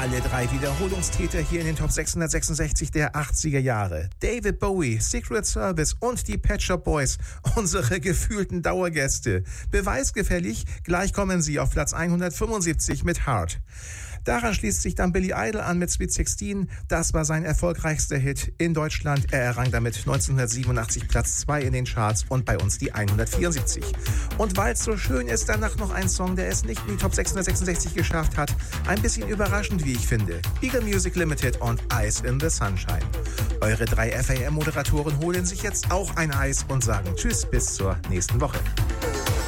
Alle drei Wiederholungstäter hier in den Top 666 der 80er Jahre. David Bowie, Secret Service und die Pet Shop Boys, unsere gefühlten Dauergäste. Beweisgefällig, gleich kommen sie auf Platz 175 mit Heart. Daran schließt sich dann Billy Idol an mit Sweet 16. Das war sein erfolgreichster Hit in Deutschland. Er errang damit 1987 Platz 2 in den Charts und bei uns die 174. Und weil es so schön ist, danach noch ein Song, der es nicht in die Top 666 geschafft hat. Ein bisschen überraschend, wie ich finde. Eagle Music Limited und Eyes in the Sunshine. Eure drei FAM-Moderatoren holen sich jetzt auch ein Eis und sagen Tschüss bis zur nächsten Woche.